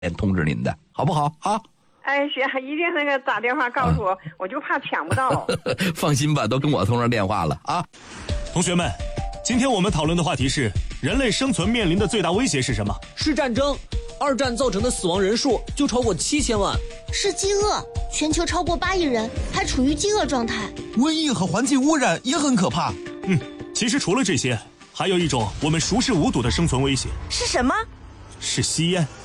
通知您的，好不好啊？ 哎，行，一定那个打电话告诉我，我就怕抢不到。 放心吧，都跟我通上电话了啊。 同学们，今天我们讨论的话题是人类生存面临的最大威胁是什么？ 是战争。2战造成的死亡人数就超过7000万。 是饥饿，全球超过8亿人还处于饥饿状态。 瘟疫和环境污染也很可怕。 其实除了这些，还有一种我们熟视无睹的生存威胁。 是什么？ 是吸烟。